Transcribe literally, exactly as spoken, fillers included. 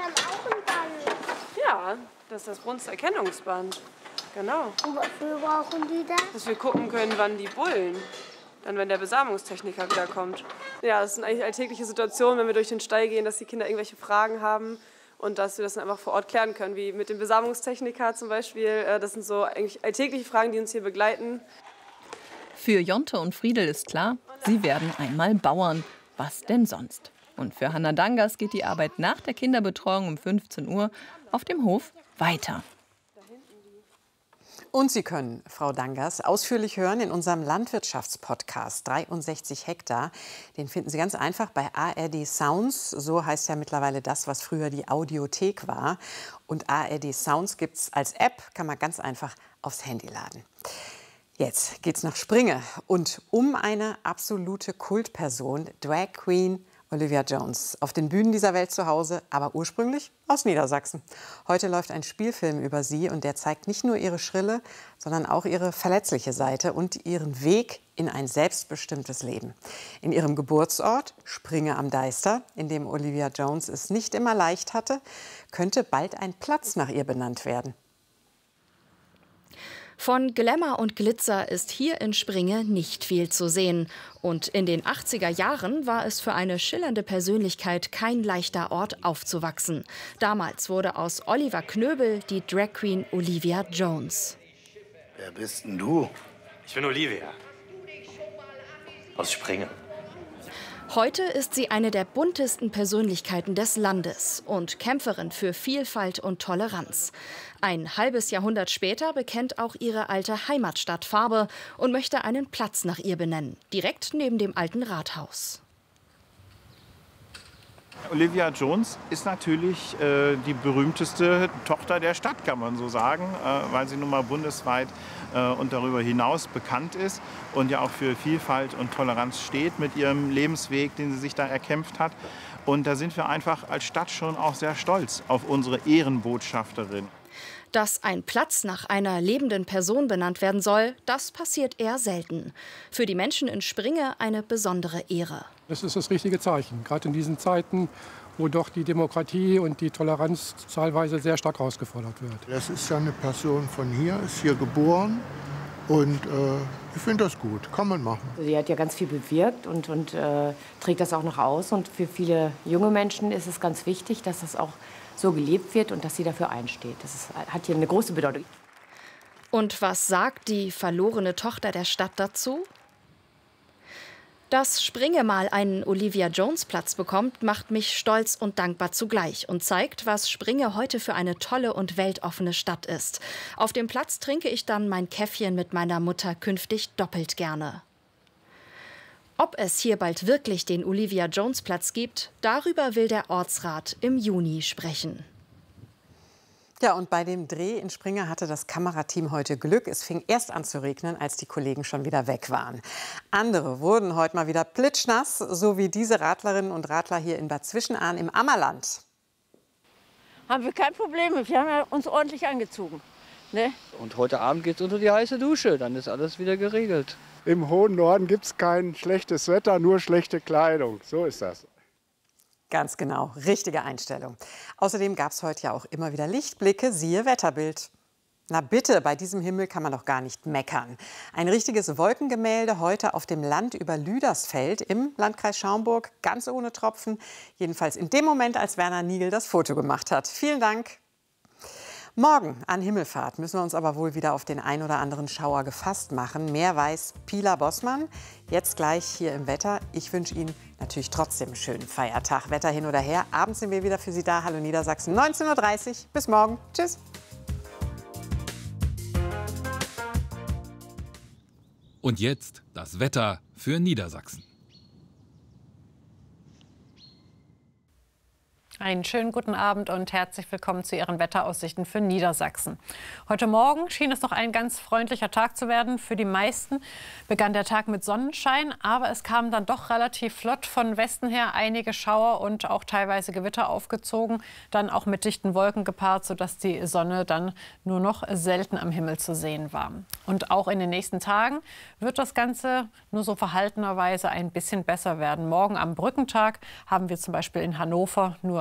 haben auch ein Band. Ja, das ist das Brunsterkennungsband. Genau. Und wofür brauchen die das? Dass wir gucken können, wann die bullen. Dann, wenn der Besamungstechniker wiederkommt. Ja, das sind eigentlich alltägliche Situationen, wenn wir durch den Stall gehen, dass die Kinder irgendwelche Fragen haben und dass wir das dann einfach vor Ort klären können, wie mit dem Besamungstechniker zum Beispiel. Das sind so eigentlich alltägliche Fragen, die uns hier begleiten. Für Jonte und Friedel ist klar, sie werden einmal Bauern. Was denn sonst? Und für Hannah Dangas geht die Arbeit nach der Kinderbetreuung um fünfzehn Uhr auf dem Hof weiter. Und Sie können Frau Dangas ausführlich hören in unserem Landwirtschaftspodcast dreiundsechzig Hektar. Den finden Sie ganz einfach bei A R D Sounds. So heißt ja mittlerweile das, was früher die Audiothek war. Und A R D Sounds gibt es als App, kann man ganz einfach aufs Handy laden. Jetzt geht's nach Springe und um eine absolute Kultperson, Drag Queen Olivia Jones. Auf den Bühnen dieser Welt zu Hause, aber ursprünglich aus Niedersachsen. Heute läuft ein Spielfilm über sie und der zeigt nicht nur ihre schrille, sondern auch ihre verletzliche Seite und ihren Weg in ein selbstbestimmtes Leben. In ihrem Geburtsort, Springe am Deister, in dem Olivia Jones es nicht immer leicht hatte, könnte bald ein Platz nach ihr benannt werden. Von Glamour und Glitzer ist hier in Springe nicht viel zu sehen. Und in den achtziger Jahren war es für eine schillernde Persönlichkeit kein leichter Ort aufzuwachsen. Damals wurde aus Oliver Knöbel die Drag Queen Olivia Jones. Wer bist denn du? Ich bin Olivia. Aus Springe. Heute ist sie eine der buntesten Persönlichkeiten des Landes und Kämpferin für Vielfalt und Toleranz. Ein halbes Jahrhundert später bekennt auch ihre alte Heimatstadt Farbe und möchte einen Platz nach ihr benennen, direkt neben dem alten Rathaus. Olivia Jones ist natürlich äh, die berühmteste Tochter der Stadt, kann man so sagen, äh, weil sie nun mal bundesweit äh, und darüber hinaus bekannt ist und ja auch für Vielfalt und Toleranz steht mit ihrem Lebensweg, den sie sich da erkämpft hat. Und da sind wir einfach als Stadt schon auch sehr stolz auf unsere Ehrenbotschafterin. Dass ein Platz nach einer lebenden Person benannt werden soll, das passiert eher selten. Für die Menschen in Springe eine besondere Ehre. Das ist das richtige Zeichen, gerade in diesen Zeiten, wo doch die Demokratie und die Toleranz teilweise sehr stark herausgefordert wird. Das ist ja eine Person von hier, ist hier geboren und äh, ich finde das gut, kann man machen. Sie hat ja ganz viel bewirkt und, und äh, trägt das auch noch aus. Und für viele junge Menschen ist es ganz wichtig, dass das auch so gelebt wird und dass sie dafür einsteht. Das ist, hat hier eine große Bedeutung. Und was sagt die verlorene Tochter der Stadt dazu? Dass Springe mal einen Olivia Jones Platz bekommt, macht mich stolz und dankbar zugleich und zeigt, was Springe heute für eine tolle und weltoffene Stadt ist. Auf dem Platz trinke ich dann mein Käffchen mit meiner Mutter künftig doppelt gerne. Ob es hier bald wirklich den Olivia Jones Platz gibt, darüber will der Ortsrat im Juni sprechen. Ja, und bei dem Dreh in Springe hatte das Kamerateam heute Glück. Es fing erst an zu regnen, als die Kollegen schon wieder weg waren. Andere wurden heute mal wieder plitschnass, so wie diese Radlerinnen und Radler hier in Bad Zwischenahn im Ammerland. Haben wir kein Problem mit. Wir haben ja uns ordentlich angezogen. Ne? Und heute Abend geht's unter die heiße Dusche, dann ist alles wieder geregelt. Im hohen Norden gibt es kein schlechtes Wetter, nur schlechte Kleidung. So ist das. Ganz genau, richtige Einstellung. Außerdem gab es heute ja auch immer wieder Lichtblicke, siehe Wetterbild. Na bitte, bei diesem Himmel kann man doch gar nicht meckern. Ein richtiges Wolkengemälde heute auf dem Land über Lüdersfeld im Landkreis Schaumburg, ganz ohne Tropfen. Jedenfalls in dem Moment, als Werner Nigel das Foto gemacht hat. Vielen Dank. Morgen an Himmelfahrt müssen wir uns aber wohl wieder auf den ein oder anderen Schauer gefasst machen. Mehr weiß Pila Bossmann. Jetzt gleich hier im Wetter. Ich wünsche Ihnen natürlich trotzdem einen schönen Feiertag. Wetter hin oder her. Abends sind wir wieder für Sie da. Hallo Niedersachsen, neunzehn Uhr dreißig. Bis morgen. Tschüss. Und jetzt das Wetter für Niedersachsen. Einen schönen guten Abend und herzlich willkommen zu Ihren Wetteraussichten für Niedersachsen. Heute Morgen schien es noch ein ganz freundlicher Tag zu werden. Für die meisten begann der Tag mit Sonnenschein, aber es kamen dann doch relativ flott von Westen her einige Schauer und auch teilweise Gewitter aufgezogen, dann auch mit dichten Wolken gepaart, sodass die Sonne dann nur noch selten am Himmel zu sehen war. Und auch in den nächsten Tagen wird das Ganze nur so verhaltenerweise ein bisschen besser werden. Morgen am Brückentag haben wir zum Beispiel in Hannover nur